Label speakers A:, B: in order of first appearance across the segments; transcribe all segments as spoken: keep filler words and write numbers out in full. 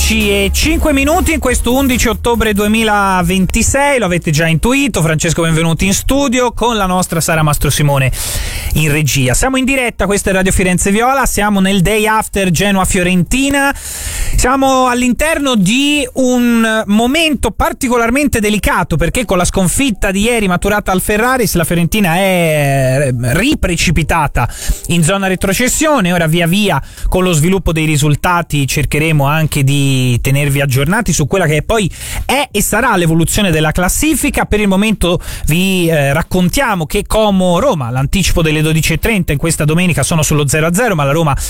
A: undici e cinque minuti in questo undici ottobre duemilaventisei, lo avete già intuito. Francesco, benvenuti in studio con la nostra Sara Mastrosimone in regia. Siamo in diretta, questa è Radio Firenze Viola, siamo nel day after Genoa-Fiorentina, siamo all'interno di un momento particolarmente delicato perché con la sconfitta di ieri maturata al Ferraris la Fiorentina è riprecipitata in zona retrocessione. Ora via via con lo sviluppo dei risultati cercheremo anche di tenervi aggiornati su quella che poi è e sarà l'evoluzione della classifica. Per il momento vi eh, raccontiamo che Como-Roma, l'anticipo delle dodici e trenta in questa domenica, sono sullo zero a zero, ma la Roma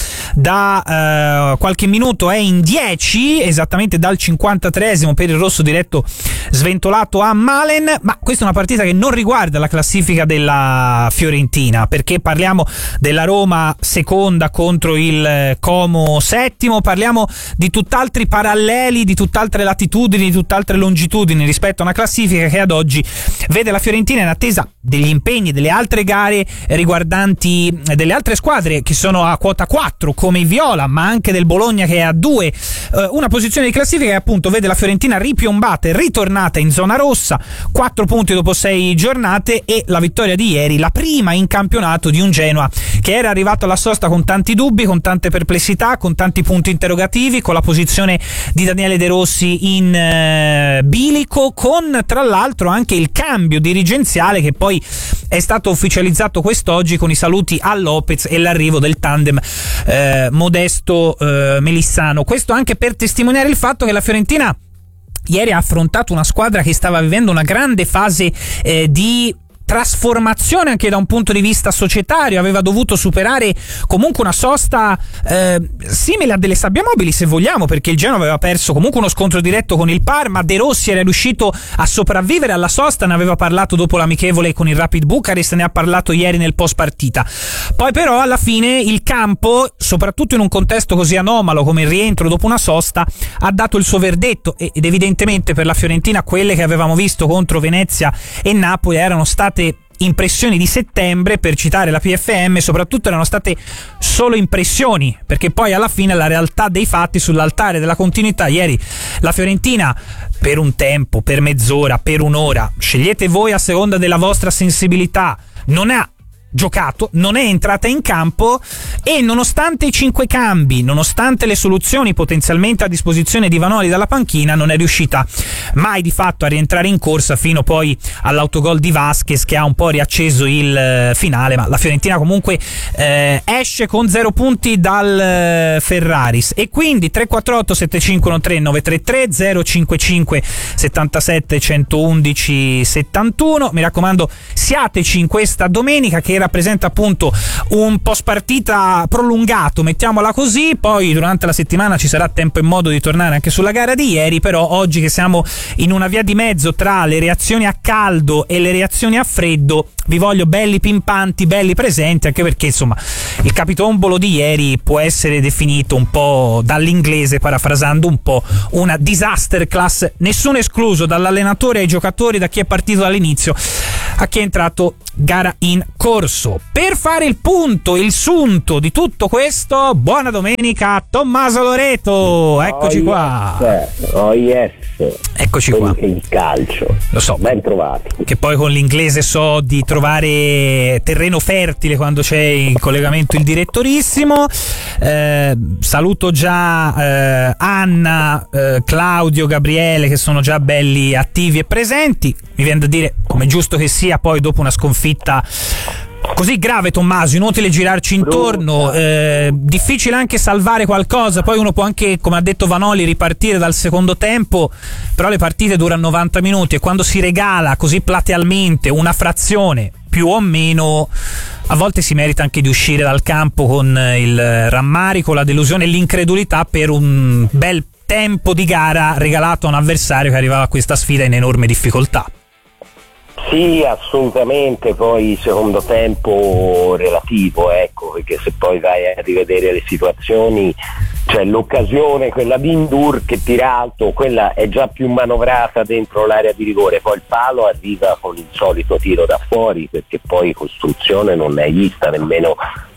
A: da eh, qualche minuto è in dieci, esattamente dal cinquantatreesimo per il rosso diretto sventolato a Malen. Ma questa è una partita che non riguarda la classifica della Fiorentina, perché parliamo della Roma seconda contro il Como settimo, parliamo di tutt'altri paralleli, di tutt'altre latitudini, di tutt'altre longitudini rispetto a una classifica che ad oggi vede la Fiorentina in attesa degli impegni delle altre gare riguardanti delle altre squadre che sono a quota quattro come i Viola, ma anche del Bologna che è a due, una posizione di classifica che appunto vede la Fiorentina ripiombata e ritornata in zona rossa, quattro punti dopo sei giornate, e la vittoria di ieri, la prima in campionato di un Genoa che era arrivato alla sosta con tanti dubbi, con tante perplessità, con tanti punti interrogativi, con la posizione di Daniele De Rossi in eh, bilico, con tra l'altro anche il cambio dirigenziale che poi è stato ufficializzato quest'oggi con i saluti a Lopez e l'arrivo del tandem eh, Modesto eh, Melissano. Questo anche per testimoniare il fatto che la Fiorentina ieri ha affrontato una squadra che stava vivendo una grande fase eh, di trasformazione anche da un punto di vista societario, aveva dovuto superare comunque una sosta eh, simile a delle sabbiamobili se vogliamo, perché il Genoa aveva perso comunque uno scontro diretto con il Parma. De Rossi era riuscito a sopravvivere alla sosta, ne aveva parlato dopo l'amichevole con il Rapid Bucarest, ne ha parlato ieri nel post partita. Poi però alla fine il campo, soprattutto in un contesto così anomalo come il rientro dopo una sosta, ha dato il suo verdetto, ed evidentemente per la Fiorentina quelle che avevamo visto contro Venezia e Napoli erano state impressioni di settembre, per citare la P F M, soprattutto erano state solo impressioni, perché poi alla fine la realtà dei fatti sull'altare della continuità. Ieri la Fiorentina per un tempo, per mezz'ora, per un'ora, scegliete voi a seconda della vostra sensibilità, non ha giocato, non è entrata in campo, e nonostante i cinque cambi, nonostante le soluzioni potenzialmente a disposizione di Vanoli dalla panchina, non è riuscita mai di fatto a rientrare in corsa fino poi all'autogol di Vasquez che ha un po' riacceso il eh, finale. Ma la Fiorentina comunque eh, esce con zero punti dal eh, Ferraris, e quindi tre quattro otto sette cinque uno tre nove tre tre zero cinque cinque settantasette centoundici settantuno. Mi raccomando, siateci in questa domenica che rappresenta appunto un post partita prolungato, mettiamola così. Poi durante la settimana ci sarà tempo e modo di tornare anche sulla gara di ieri, però oggi che siamo in una via di mezzo tra le reazioni a caldo e le reazioni a freddo, vi voglio belli pimpanti, belli presenti, anche perché insomma il capitombolo di ieri può essere definito un po', dall'inglese parafrasando un po', una disaster class, nessuno escluso, dall'allenatore ai giocatori, da chi è partito dall'inizio a chi è entrato gara in corso. Per fare il punto, il sunto di tutto questo, buona domenica a Tommaso Loreto, eccoci
B: oh
A: qua.
B: Yes. Oh yes.
A: Eccoci qua.
B: Il calcio.
A: Lo so.
B: Ben trovati.
A: Che poi con l'inglese so di trovare terreno fertile quando c'è in collegamento il direttorissimo. Eh, saluto già eh, Anna, eh, Claudio, Gabriele, che sono già belli attivi e presenti. Mi viene da dire, come giusto che sia, poi dopo una sconfitta così grave, Tommaso, inutile girarci intorno, eh, difficile anche salvare qualcosa. Poi uno può anche, come ha detto Vanoli, ripartire dal secondo tempo, però le partite durano novanta minuti, e quando si regala così platealmente una frazione più o meno, a volte si merita anche di uscire dal campo con il rammarico, la delusione e l'incredulità per un bel tempo di gara regalato a un avversario che arrivava a questa sfida in enorme difficoltà.
B: Sì, assolutamente. Poi secondo tempo relativo, ecco, perché se poi vai a rivedere le situazioni, cioè l'occasione, quella di Ndur che tira alto, quella è già più manovrata dentro l'area di rigore, poi il palo arriva con il solito tiro da fuori, perché poi costruzione non ne hai vista nemmeno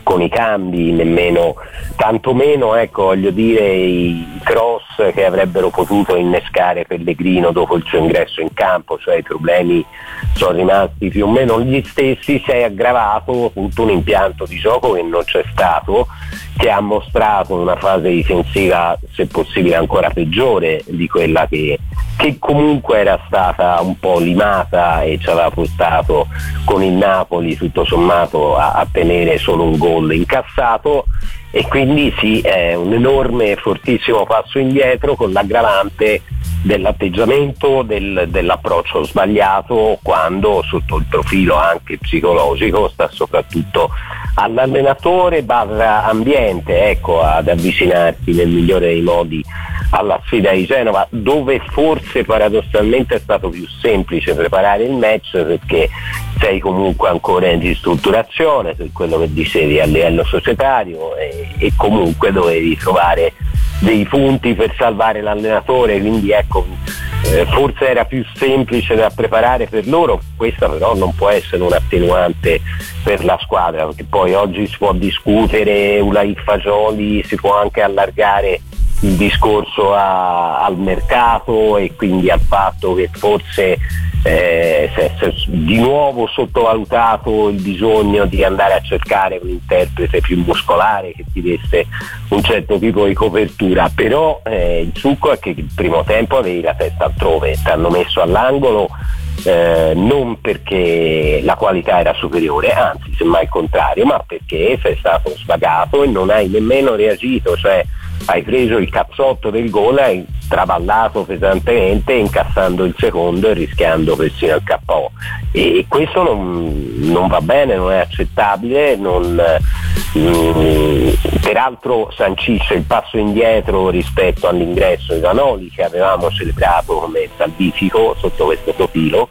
B: con i cambi, nemmeno tantomeno, ecco, voglio dire, i cross che avrebbero potuto innescare Pellegrino dopo il suo ingresso in campo, cioè i problemi sono rimasti più o meno gli stessi. Si è aggravato tutto un impianto di gioco che non c'è stato, che ha mostrato una fase difensiva se possibile ancora peggiore di quella che, che comunque era stata un po' limata e ci aveva portato con il Napoli tutto sommato a, a tenere solo un gol incassato. E quindi sì, è un enorme e fortissimo passo indietro, con l'aggravante dell'atteggiamento, del, dell'approccio sbagliato, quando sotto il profilo anche psicologico sta soprattutto all'allenatore barra ambiente, ecco, ad avvicinarsi nel migliore dei modi alla sfida di Genova, dove forse paradossalmente è stato più semplice preparare il match, perché sei comunque ancora in ristrutturazione, per quello che dicevi a livello societario, e, e comunque dovevi trovare dei punti per salvare l'allenatore, quindi ecco, eh, forse era più semplice da preparare per loro. Questa però non può essere un attenuante per la squadra, perché poi oggi si può discutere Ulai Fagioli, si può anche allargare il discorso a, al mercato e quindi al fatto che forse eh, si è di nuovo sottovalutato il bisogno di andare a cercare un interprete più muscolare che ti desse un certo tipo di copertura, però eh, il succo è che il primo tempo avevi la testa altrove, ti hanno messo all'angolo eh, non perché la qualità era superiore, anzi semmai il contrario, ma perché sei stato svagato e non hai nemmeno reagito, cioè hai preso il cazzotto del gol, hai traballato pesantemente incassando il secondo e rischiando persino il K O, e questo non, non va bene, non è accettabile, non, mh, peraltro sancisce il passo indietro rispetto all'ingresso di Vanoli, che avevamo celebrato come salvifico sotto questo profilo,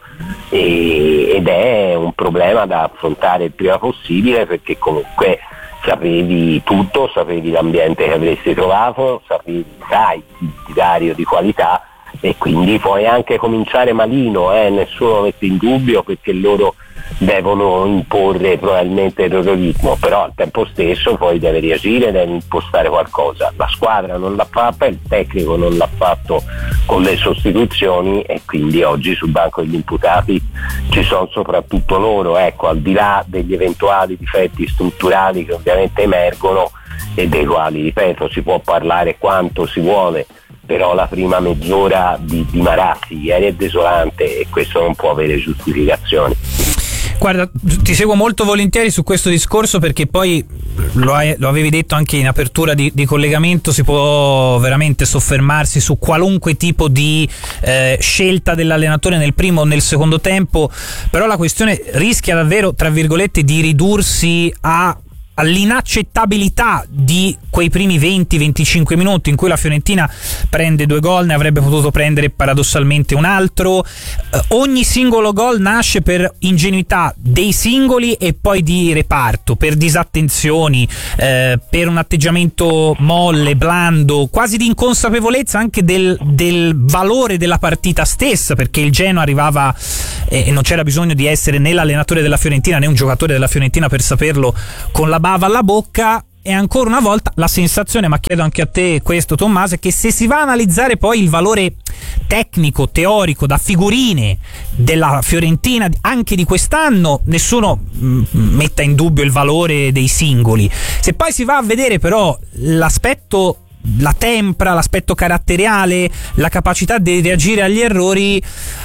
B: e, ed è un problema da affrontare il prima possibile, perché comunque sapevi tutto, sapevi l'ambiente che avresti trovato, sapevi, sai, il divario di qualità, e quindi puoi anche cominciare malino, eh, nessuno mette in dubbio, perché loro devono imporre probabilmente il loro ritmo, però al tempo stesso poi deve reagire, deve impostare qualcosa. La squadra non l'ha fatta, il tecnico non l'ha fatto con le sostituzioni, e quindi oggi sul banco degli imputati ci sono soprattutto loro, ecco, al di là degli eventuali difetti strutturali che ovviamente emergono e dei quali, ripeto, si può parlare quanto si vuole, però la prima mezz'ora di, di Marazzi ieri è desolante e questo non può avere giustificazioni.
A: Guarda, ti seguo molto volentieri su questo discorso, perché poi lo, hai, lo avevi detto anche in apertura di, di collegamento, si può veramente soffermarsi su qualunque tipo di eh, scelta dell'allenatore nel primo o nel secondo tempo, però la questione rischia davvero, tra virgolette, di ridursi a all'inaccettabilità di quei primi venti venticinque minuti in cui la Fiorentina prende due gol, ne avrebbe potuto prendere paradossalmente un altro. Eh, ogni singolo gol nasce per ingenuità dei singoli e poi di reparto, per disattenzioni, eh, per un atteggiamento molle, blando, quasi di inconsapevolezza anche del, del valore della partita stessa, perché il Genoa arrivava eh, e non c'era bisogno di essere né l'allenatore della Fiorentina né un giocatore della Fiorentina per saperlo, con la bava alla bocca. E ancora una volta la sensazione, ma chiedo anche a te questo Tommaso, è che se si va a analizzare poi il valore tecnico, teorico, da figurine della Fiorentina anche di quest'anno, nessuno mh, metta in dubbio il valore dei singoli. Se poi si va a vedere però l'aspetto, la tempra, l'aspetto caratteriale, la capacità di reagire agli errori,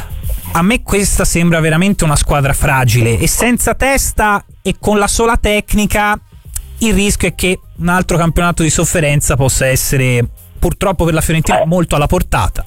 A: a me questa sembra veramente una squadra fragile e senza testa, e con la sola tecnica il rischio è che un altro campionato di sofferenza possa essere, purtroppo per la Fiorentina,
B: eh.
A: molto alla portata.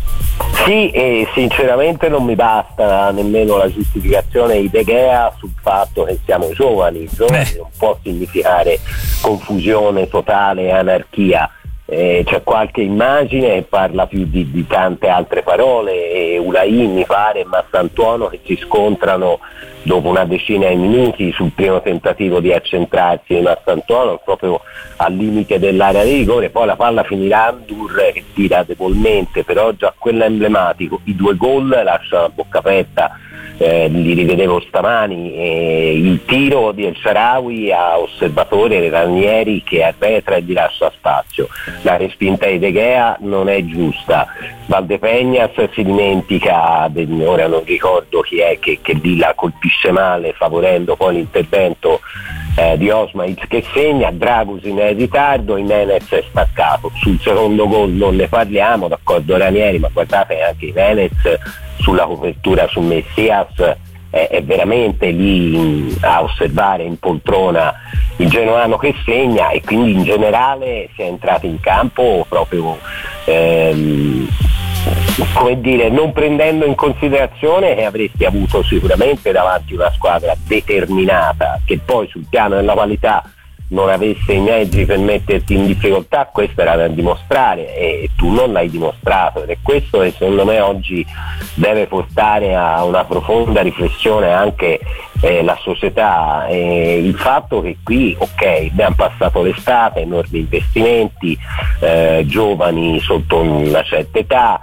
B: Sì, e sinceramente non mi basta nemmeno la giustificazione di De Gea sul fatto che siamo giovani. Giovani eh. non può significare confusione totale e anarchia. Eh, c'è qualche immagine che parla più di, di tante altre parole, e Ulain mi pare e Massantuono che si scontrano dopo una decina di minuti sul primo tentativo di accentrarsi di Massantuono proprio al limite dell'area di rigore. Poi la palla finirà Andur che tira debolmente, però già quello è emblematico. I due gol lasciano a bocca aperta eh, li rivedevo stamani, eh, il tiro di El Shaarawy a osservatore Ranieri che arretra e lascia spazio, la respinta di De Gea non è giusta, Valdepeñas si dimentica, ora non ricordo chi è che, che lì la colpisce male favorendo poi l'intervento Eh, di Osmaic che segna, Dragusin è in ritardo, Jimenez è staccato. Sul secondo gol non ne parliamo, d'accordo Ranieri, ma guardate anche Jimenez sulla copertura su Messias è, è veramente lì in, a osservare in poltrona il genoano che segna, e quindi in generale si è entrati in campo proprio ehm, come dire, non prendendo in considerazione che avresti avuto sicuramente davanti una squadra determinata, che poi sul piano della qualità non avesse i mezzi per metterti in difficoltà. Questo era da dimostrare e tu non l'hai dimostrato, ed è questo che secondo me oggi deve portare a una profonda riflessione anche eh, la società, eh, il fatto che qui ok abbiamo passato l'estate, enormi investimenti, eh, giovani sotto una certa età,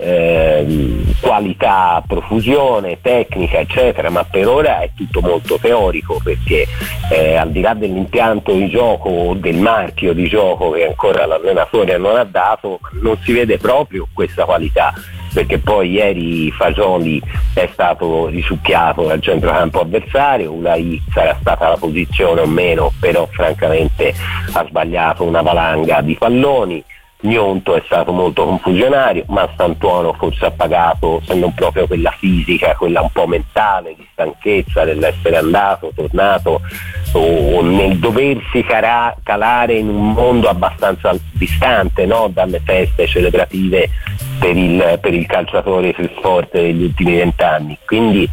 B: Eh, qualità, profusione, tecnica eccetera, ma per ora è tutto molto teorico, perché eh, al di là dell'impianto di gioco o del marchio di gioco che ancora l'allenatore non ha dato, non si vede proprio questa qualità, perché poi ieri Fagioli è stato risucchiato dal centrocampo avversario, Ulai sarà stata la posizione o meno, però francamente ha sbagliato una valanga di palloni, Gnonto è stato molto confusionario, Mastantuono forse ha pagato, se non proprio quella fisica, quella un po' mentale, di stanchezza dell'essere andato, tornato, o nel doversi cara- calare in un mondo abbastanza distante, no? Dalle feste celebrative per il, per il calciatore più forte degli ultimi vent'anni. Quindi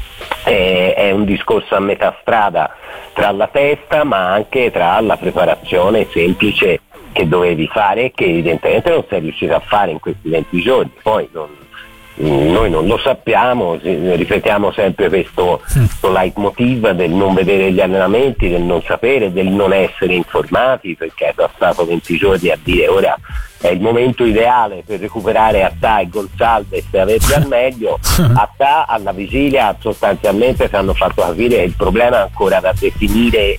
B: eh, è un discorso a metà strada tra la testa ma anche tra la preparazione semplice che dovevi fare e che evidentemente non sei riuscito a fare in questi venti giorni. Poi non, noi non lo sappiamo, ripetiamo sempre questo, questo leitmotiv del non vedere gli allenamenti, del non sapere, del non essere informati, perché è passato venti giorni a dire ora è il momento ideale per recuperare Attà e Gonçalves e averli al meglio. Attà alla vigilia sostanzialmente ci hanno fatto capire che il problema è ancora da definire,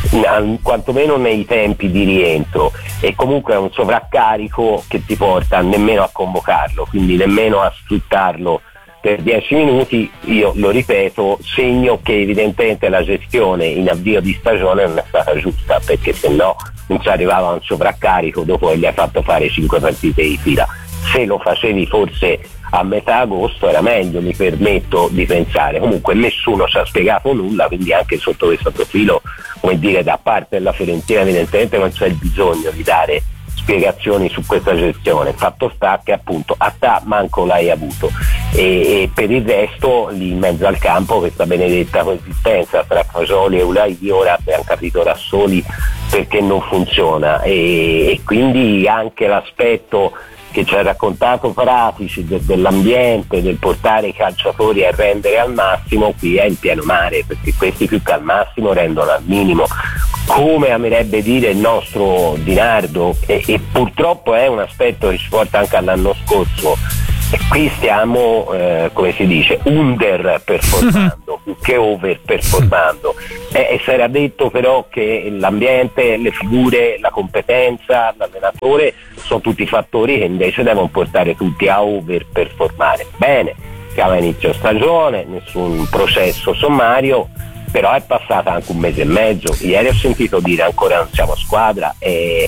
B: quantomeno nei tempi di rientro, e comunque è un sovraccarico che ti porta nemmeno a convocarlo, quindi nemmeno a sfruttarlo per dieci minuti. Io lo ripeto, segno che evidentemente la gestione in avvio di stagione non è stata giusta, perché se no non si arrivava a un sovraccarico dopo che gli hai fatto fare cinque partite di fila. Se lo facevi forse a metà agosto era meglio, mi permetto di pensare. Comunque nessuno ci ha spiegato nulla, quindi anche sotto questo profilo, come dire, da parte della Fiorentina evidentemente non c'è il bisogno di dare spiegazioni su questa gestione. Fatto sta che appunto Attà manco l'hai avuto, e, e per il resto lì in mezzo al campo questa benedetta coesistenza tra Fagioli e Ulai ora abbiamo capito da soli perché non funziona, e, e quindi anche l'aspetto che ci ha raccontato Pratici de, dell'ambiente, del portare i calciatori a rendere al massimo, qui è in pieno mare, perché questi più che al massimo rendono al minimo, come amerebbe dire il nostro Di Nardo, e, e purtroppo è un aspetto che ci porta anche all'anno scorso. E qui stiamo, eh, come si dice, under performando più che over performando, e, e si era detto però che l'ambiente, le figure, la competenza, l'allenatore sono tutti fattori che invece devono portare tutti a over performare. Bene, siamo a inizio stagione, nessun processo sommario, però è passata anche un mese e mezzo. Ieri ho sentito dire ancora non siamo squadra, e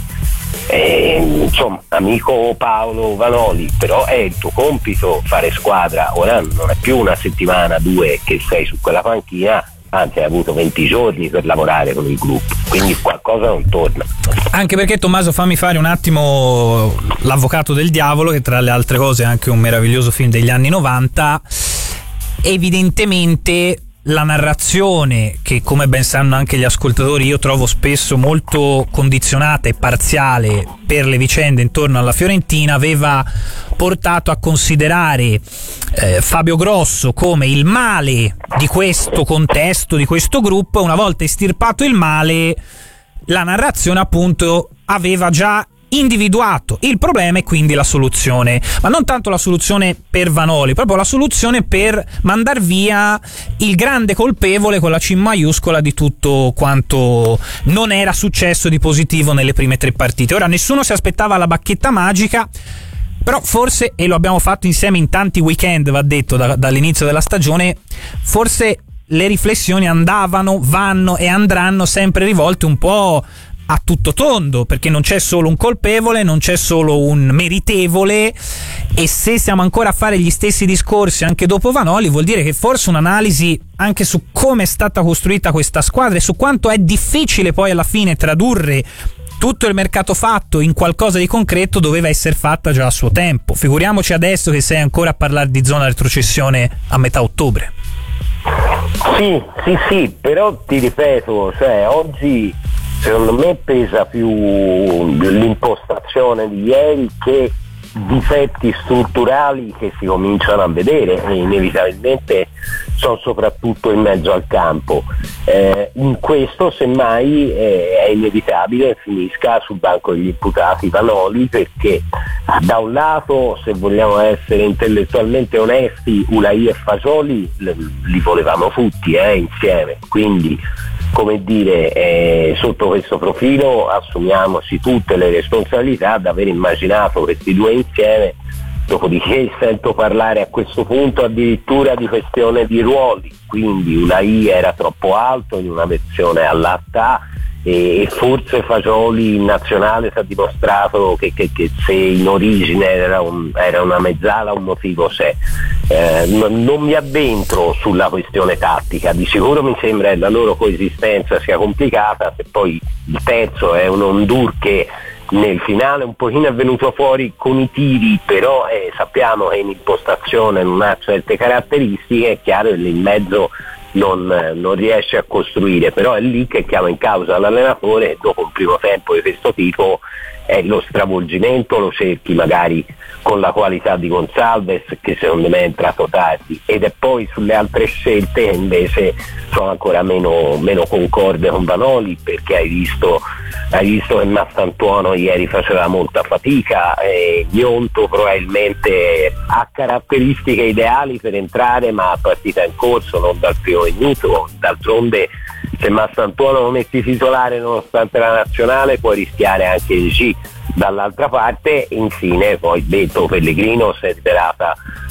B: Eh, insomma, amico Paolo Vanoli, però è il tuo compito fare squadra. Ora non è più una settimana, due che sei su quella panchina, anzi hai avuto venti giorni per lavorare con il gruppo, quindi qualcosa non torna.
A: Anche perché, Tommaso, fammi fare un attimo l'avvocato del diavolo, che tra le altre cose è anche un meraviglioso film degli anni novanta. Evidentemente la narrazione, che come ben sanno anche gli ascoltatori io trovo spesso molto condizionata e parziale per le vicende intorno alla Fiorentina, aveva portato a considerare eh, Fabio Grosso come il male di questo contesto, di questo gruppo. Una volta estirpato il male, la narrazione appunto aveva già individuato il problema e quindi la soluzione, ma non tanto la soluzione per Vanoli, proprio la soluzione per mandar via il grande colpevole con la C maiuscola di tutto quanto non era successo di positivo nelle prime tre partite. Ora nessuno si aspettava la bacchetta magica, però forse, e lo abbiamo fatto insieme in tanti weekend, va detto, da, dall'inizio della stagione, forse le riflessioni andavano, vanno e andranno sempre rivolte un po' a tutto tondo, perché non c'è solo un colpevole, non c'è solo un meritevole, e se siamo ancora a fare gli stessi discorsi anche dopo Vanoli, vuol dire che forse un'analisi anche su come è stata costruita questa squadra e su quanto è difficile poi alla fine tradurre tutto il mercato fatto in qualcosa di concreto doveva essere fatta già a suo tempo. Figuriamoci adesso che sei ancora a parlare di zona retrocessione a metà ottobre.
B: Sì, sì, sì, però ti ripeto, cioè oggi secondo me pesa più l'impostazione di ieri che difetti strutturali che si cominciano a vedere e inevitabilmente sono soprattutto in mezzo al campo. Eh, in questo semmai eh, è inevitabile finisca sul banco degli imputati Vanoli, perché da un lato, se vogliamo essere intellettualmente onesti, Ulai e Fasoli li volevamo tutti eh, insieme, quindi come dire, eh, sotto questo profilo assumiamoci tutte le responsabilità ad aver immaginato questi due insieme. Dopodiché sento parlare a questo punto addirittura di questione di ruoli, quindi Ulai era troppo alto in una versione all'A e, e forse Fasoli in nazionale si è dimostrato che, che, che se in origine era, un, era una mezzala un motivo c'è. Eh, non, non mi addentro sulla questione tattica, di sicuro mi sembra che la loro coesistenza sia complicata, se poi il terzo è un Ondur che nel finale un pochino è venuto fuori con i tiri, però eh, sappiamo che in impostazione non ha certe caratteristiche, è chiaro che lì in mezzo non, non riesce a costruire, però è lì che chiama in causa l'allenatore e dopo un primo tempo di questo tipo è lo stravolgimento, lo cerchi magari con la qualità di Gonçalves che secondo me è entrato tardi, ed è poi sulle altre scelte che invece sono ancora meno, meno concorde con Vanoli, perché hai visto, hai visto che Mastantuono ieri faceva molta fatica, e Gnonto probabilmente ha caratteristiche ideali per entrare ma a partita in corso, non dal primo minuto. D'altronde se Mastantuono lo metti titolare nonostante la nazionale puoi rischiare anche il G. Dall'altra parte infine poi Beto Pellegrino si è rivelata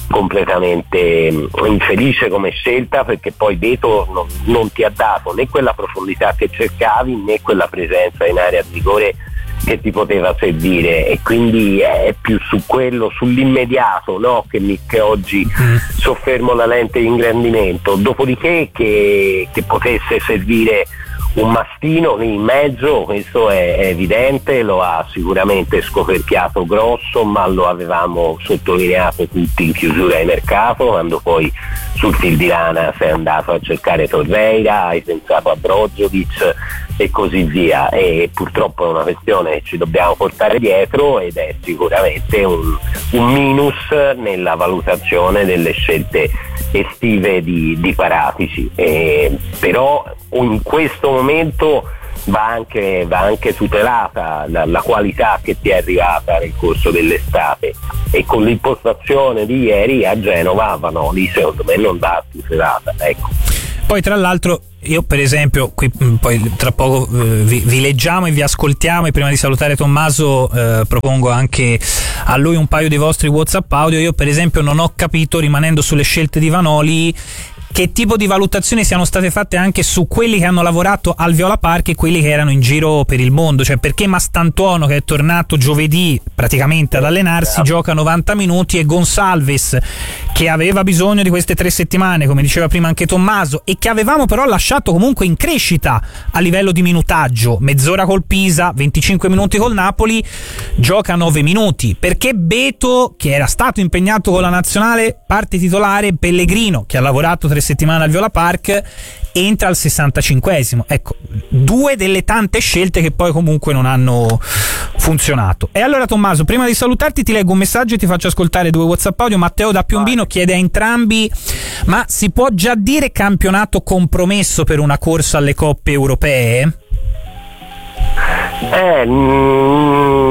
B: completamente infelice come scelta, perché poi Beto non, non ti ha dato né quella profondità che cercavi né quella presenza in area di rigore che ti poteva servire, e quindi è più su quello, sull'immediato, no, che, mi, che oggi soffermo la lente di ingrandimento. Dopodiché che, che potesse servire un mastino lì in mezzo, questo è, è evidente, lo ha sicuramente scoperchiato Grosso, ma lo avevamo sottolineato tutti in chiusura di mercato, quando poi sul fil di lana sei andato a cercare Torreira, hai pensato a Brozovic e così via, e purtroppo è una questione che ci dobbiamo portare dietro ed è sicuramente un, un minus nella valutazione delle scelte estive di, di Paratici, e però in questo momento va anche, va anche tutelata la, la qualità che ti è arrivata nel corso dell'estate, e con l'impostazione di ieri a Genova Vanoli secondo me non va tutelata, ecco.
A: Poi tra l'altro io per esempio qui poi tra poco eh, vi, vi leggiamo e vi ascoltiamo, e prima di salutare Tommaso eh, propongo anche a lui un paio di vostri WhatsApp audio. Io per esempio non ho capito, rimanendo sulle scelte di Vanoli, che tipo di valutazioni siano state fatte anche su quelli che hanno lavorato al Viola Park e quelli che erano in giro per il mondo, cioè perché Mastantuono, che è tornato giovedì praticamente ad allenarsi, gioca novanta minuti, e Gonçalves, che aveva bisogno di queste tre settimane, come diceva prima anche Tommaso, e che avevamo però lasciato comunque in crescita a livello di minutaggio, mezz'ora col Pisa, venticinque minuti col Napoli, gioca nove minuti. Perché Beto, che era stato impegnato con la nazionale, parte titolare, Pellegrino, che ha lavorato tre settimane al Viola Park, entra al sessantacinquesimo. Ecco, due delle tante scelte che poi comunque non hanno funzionato. E allora Tommaso, prima di salutarti ti leggo un messaggio e ti faccio ascoltare due WhatsApp audio. Matteo da Piombino chiede a entrambi: ma si può già dire campionato compromesso per una corsa alle coppe europee?
B: Eh, mm,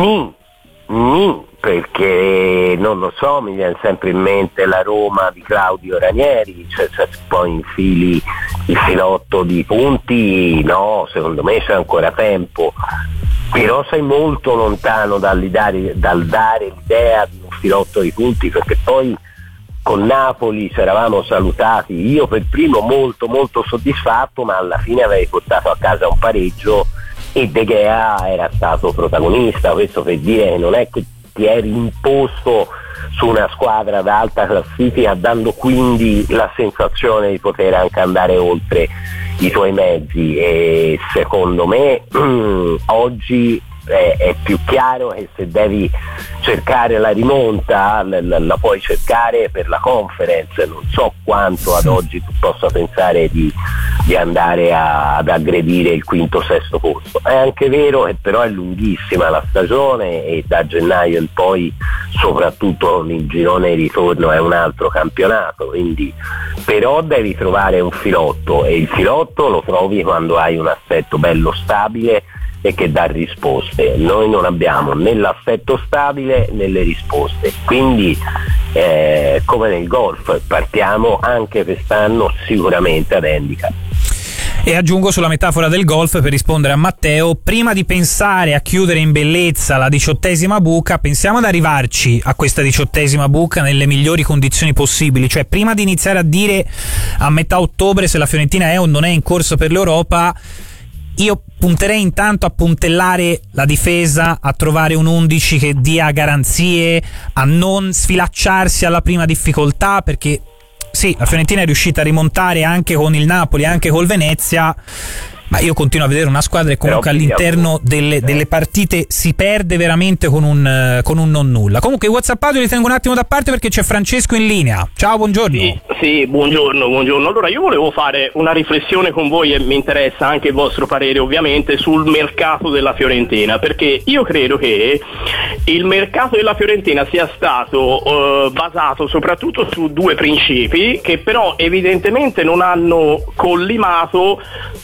B: Ni, ni, perché non lo so, mi viene sempre in mente la Roma di Claudio Ranieri, cioè se poi infili il filotto di punti, no, secondo me c'è ancora tempo, però sei molto lontano dal dare, dal dare l'idea di un filotto di punti, perché poi con Napoli ci eravamo salutati, io per primo molto molto soddisfatto, ma alla fine avevi portato a casa un pareggio e De Gea era stato protagonista. Questo per dire che non è che ti eri imposto su una squadra ad alta classifica, dando quindi la sensazione di poter anche andare oltre i tuoi mezzi, e secondo me oggi è, è più chiaro che se devi cercare la rimonta la, la, la puoi cercare per la Conference. Non so quanto ad oggi tu possa pensare di, di andare a, ad aggredire il quinto sesto posto. È anche vero che però è lunghissima la stagione e da gennaio in poi, soprattutto con il girone di ritorno, è un altro campionato, quindi però devi trovare un filotto, e il filotto lo trovi quando hai un assetto bello stabile e che dà risposte. Noi non abbiamo né l'assetto stabile né le risposte, quindi eh, come nel golf partiamo anche quest'anno sicuramente ad handicap.
A: E aggiungo sulla metafora del golf, per rispondere a Matteo, prima di pensare a chiudere in bellezza la diciottesima buca, pensiamo ad arrivarci a questa diciottesima buca nelle migliori condizioni possibili, cioè prima di iniziare a dire a metà ottobre se la Fiorentina è o non è in corso per l'Europa, io punterei intanto a puntellare la difesa, a trovare un undici che dia garanzie, a non sfilacciarsi alla prima difficoltà, perché sì, la Fiorentina è riuscita a rimontare anche con il Napoli, anche col Venezia, ma io continuo a vedere una squadra che comunque all'interno delle, delle partite si perde veramente con un, con un non nulla. Comunque i WhatsApp audio li tengo un attimo da parte perché c'è Francesco in linea. Ciao, buongiorno.
C: Sì, sì, buongiorno, buongiorno. Allora io volevo fare una riflessione con voi, e mi interessa anche il vostro parere ovviamente, sul mercato della Fiorentina, perché io credo che il mercato della Fiorentina sia stato eh, basato soprattutto su due principi che però evidentemente non hanno collimato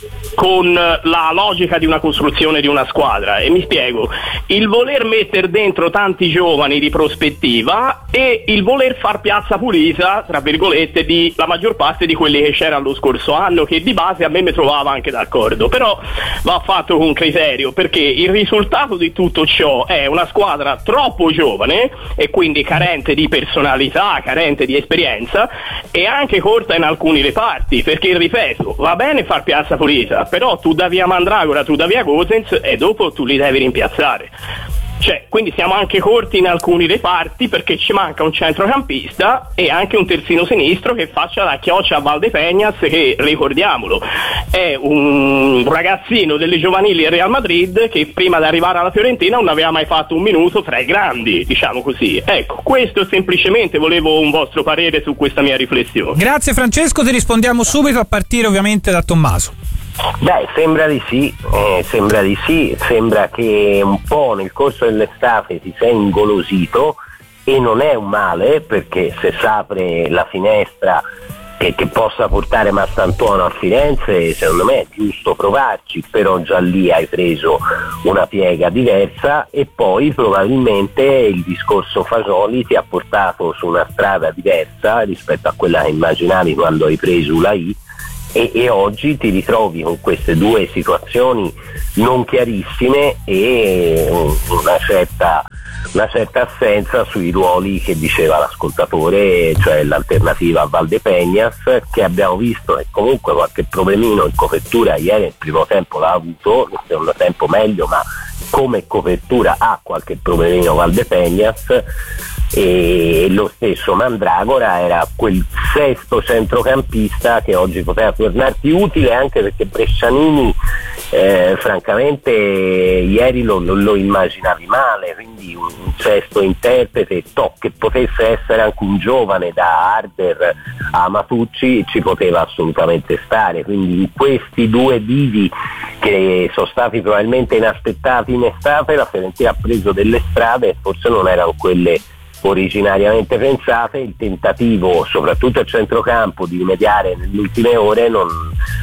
C: con la logica di una costruzione di una squadra, e mi spiego: il voler mettere dentro tanti giovani di prospettiva e il voler far piazza pulita, tra virgolette, di la maggior parte di quelli che c'erano lo scorso anno, che di base a me mi trovava anche d'accordo, però va fatto con criterio, perché il risultato di tutto ciò è una squadra troppo giovane e quindi carente di personalità, carente di esperienza e anche corta in alcuni reparti, perché ripeto, va bene far piazza pulita, però tu da via Mandragora, tu da via Gosens e dopo tu li devi rimpiazzare. Cioè, quindi siamo anche corti in alcuni reparti, perché ci manca un centrocampista e anche un terzino sinistro che faccia la chioccia a Valdepeñas, che, ricordiamolo, è un ragazzino delle giovanili del Real Madrid che prima di arrivare alla Fiorentina non aveva mai fatto un minuto tra i grandi, diciamo così. Ecco, questo semplicemente volevo un vostro parere su questa mia riflessione.
A: Grazie Francesco, ti rispondiamo subito, a partire ovviamente da Tommaso.
B: Beh, sembra di sì, eh, sembra di sì, sembra che un po' nel corso dell'estate ti sei ingolosito, e non è un male, perché se si apre la finestra che, che possa portare Marcantonio a Firenze, secondo me è giusto provarci, però già lì hai preso una piega diversa, e poi probabilmente il discorso Fasoli ti ha portato su una strada diversa rispetto a quella che immaginavi quando hai preso Ulai. E, e oggi ti ritrovi con queste due situazioni non chiarissime e una certa, una certa assenza sui ruoli che diceva l'ascoltatore, cioè l'alternativa a Valdepeñas, che abbiamo visto che comunque qualche problemino in copertura ieri nel primo tempo l'ha avuto, nel secondo tempo meglio, ma come copertura ha qualche problemino Valdepeñas. E lo stesso Mandragora era quel sesto centrocampista che oggi poteva tornarti utile, anche perché Brescianini eh, francamente ieri lo, lo, lo immaginavi male, quindi un, un sesto interprete to, che potesse essere anche un giovane da Harder a Matucci ci poteva assolutamente stare, quindi in questi due divi che sono stati probabilmente inaspettati in estate la Fiorentina ha preso delle strade e forse non erano quelle originariamente pensate. Il tentativo soprattutto al centrocampo di rimediare nelle ultime ore non,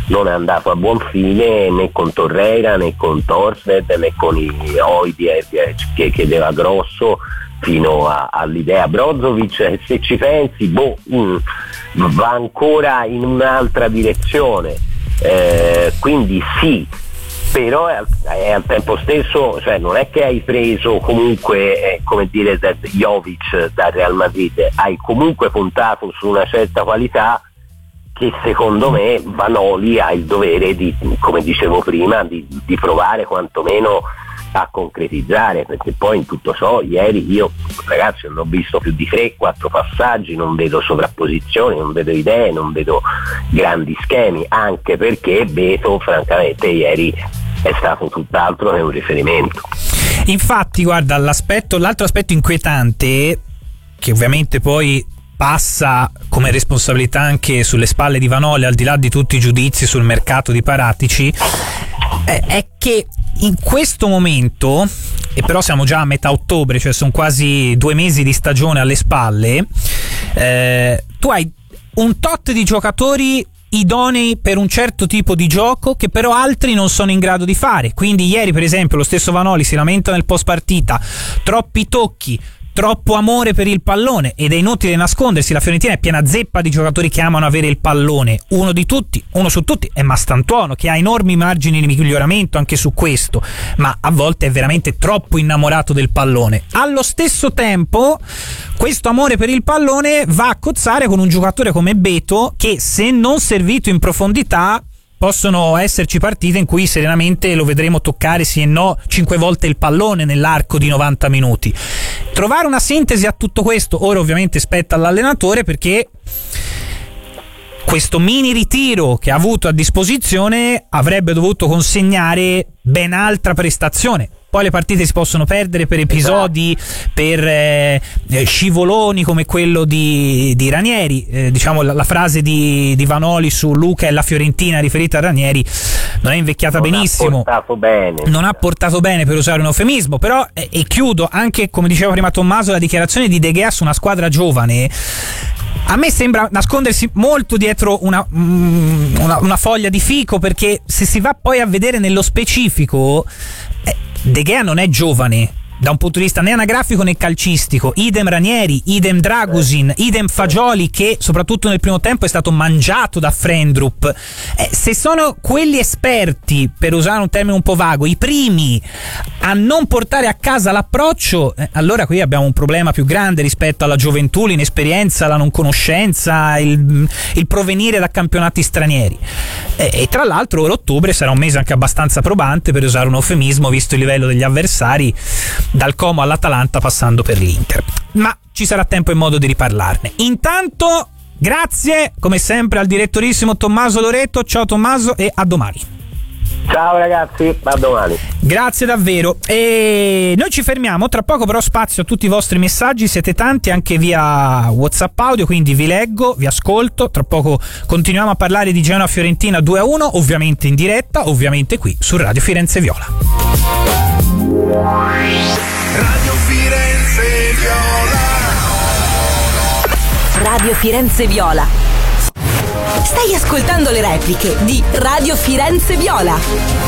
B: non è andato a buon fine né con Torreira né con Torstvedt né con i Oidi che chiedeva grosso, fino a, all'idea Brozovic. Se ci pensi, boh, mh, va ancora in un'altra direzione, eh, quindi sì, però è, è al tempo stesso, cioè non è che hai preso comunque eh, come dire da Jovic dal Real Madrid, hai comunque puntato su una certa qualità che secondo me Vanoli ha il dovere di, come dicevo prima, di, di provare quantomeno a concretizzare, perché poi in tutto ciò ieri io ragazzi non ho visto più di tre quattro passaggi, non vedo sovrapposizioni, non vedo idee, non vedo grandi schemi, anche perché Beto francamente ieri è stato tutt'altro che un riferimento.
A: Infatti guarda, l'aspetto, l'altro aspetto inquietante, che ovviamente poi passa come responsabilità anche sulle spalle di Vanoli, al di là di tutti i giudizi sul mercato di Paratici, è, è che in questo momento, e però siamo già a metà ottobre, cioè sono quasi due mesi di stagione alle spalle, eh, tu hai un tot di giocatori idonei per un certo tipo di gioco che però altri non sono in grado di fare. Quindi ieri per esempio lo stesso Vanoli si lamenta nel post partita: troppi tocchi, troppo amore per il pallone, ed è inutile nascondersi, la Fiorentina è piena zeppa di giocatori che amano avere il pallone. Uno di tutti, uno su tutti è Mastantuono, che ha enormi margini di miglioramento anche su questo, ma a volte è veramente troppo innamorato del pallone. Allo stesso tempo questo amore per il pallone va a cozzare con un giocatore come Beto, che se non servito in profondità possono esserci partite in cui serenamente lo vedremo toccare sì e no cinque volte il pallone nell'arco di novanta minuti. Trovare una sintesi a tutto questo ora ovviamente spetta all'allenatore, perché questo mini ritiro che ha avuto a disposizione avrebbe dovuto consegnare ben altra prestazione. Poi le partite si possono perdere per episodi, per eh, scivoloni come quello di, di Ranieri. Eh, diciamo la, la frase di, di Vanoli su Luca e la Fiorentina riferita a Ranieri non è invecchiata
B: non
A: benissimo.
B: Ha portato bene.
A: Non ha portato bene, per usare un eufemismo. Però, eh, e chiudo anche, come diceva prima Tommaso, la dichiarazione di De Gea su una squadra giovane. A me sembra nascondersi molto dietro una, una, una foglia di fico, perché se si va poi a vedere nello specifico, eh, De Gea non è giovane da un punto di vista né anagrafico né calcistico, idem Ranieri, idem Dragusin, idem Fagioli, che soprattutto nel primo tempo è stato mangiato da Frendrup. Eh, se sono quelli esperti, per usare un termine un po' vago, i primi a non portare a casa l'approccio, eh, allora qui abbiamo un problema più grande rispetto alla gioventù, l'inesperienza, la non conoscenza, il, il provenire da campionati stranieri. Eh, e tra l'altro ora ottobre sarà un mese anche abbastanza probante, per usare un eufemismo, visto il livello degli avversari, dal Como all'Atalanta passando per l'Inter. Ma ci sarà tempo e modo di riparlarne. Intanto grazie come sempre al direttorissimo Tommaso Loreto. Ciao Tommaso e a domani.
B: Ciao ragazzi, a domani.
A: Grazie davvero. E noi ci fermiamo, tra poco però spazio a tutti i vostri messaggi, siete tanti anche via WhatsApp audio, quindi vi leggo, vi ascolto. Tra poco continuiamo a parlare di Genoa Fiorentina due a uno, ovviamente in diretta, ovviamente qui su Radio Firenze Viola.
D: Radio Firenze Viola.
E: Radio Firenze Viola. Stai ascoltando le repliche di Radio Firenze Viola.